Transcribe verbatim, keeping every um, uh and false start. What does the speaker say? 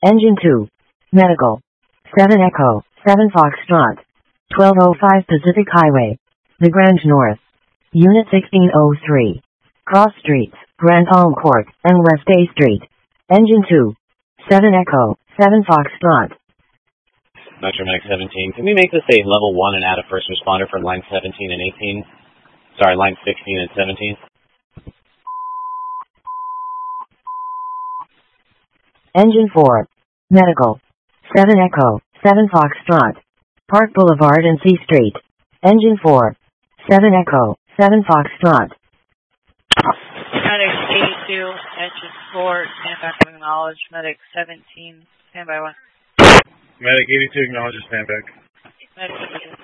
Engine two. Medical. seven Echo, seven Foxtrot. twelve oh five Pacific Highway. The Grange North. Unit sixteen oh three. Cross Streets, Grand Palm Court, and West A Street. Engine two. seven Echo, seven Foxtrot. Metro Medic seventeen. Can we make this a level one and add a first responder for line seventeen and eighteen? Sorry, line sixteen and seventeen. Engine four. Medical. seven Echo, seven Foxtrot. Park Boulevard and C Street. Engine four. seven Echo, seven Foxtrot. Medic eighty-two, engine four, stand back and acknowledge. Medic seventeen, stand by one. Medic eighty-two, acknowledge, stand back. Medic